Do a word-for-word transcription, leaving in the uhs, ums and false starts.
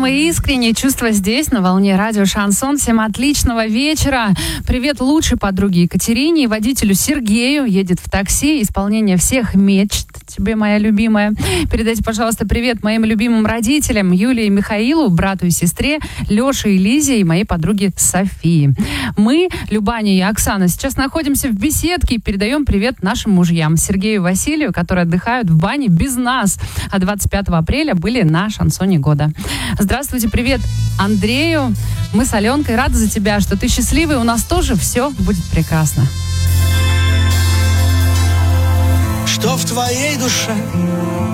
самые искренние чувства здесь, на волне радио Шансон. Всем отличного вечера. Привет лучшей подруге Екатерине и водителю Сергею. Едет в такси. Исполнение всех мечт. Тебе, моя любимая. Передайте, пожалуйста, привет моим любимым родителям Юлии и Михаилу, брату и сестре, Леше и Лизе и моей подруге Софии. Мы, Любаня и Оксана, сейчас находимся в беседке и передаем привет нашим мужьям Сергею и Василию, которые отдыхают в бане без нас. А двадцать пятого апреля были на шансоне года. Здравствуйте, привет Андрею. Мы с Аленкой рады за тебя, что ты счастливый. У нас тоже все будет прекрасно. Что в твоей душе